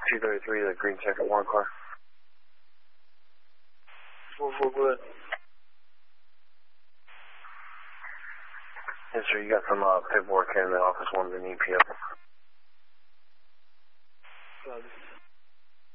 233, the green sector 1 car. 4-4, go ahead. Yes, sir, you got some paperwork in the office, one's an EPO. This is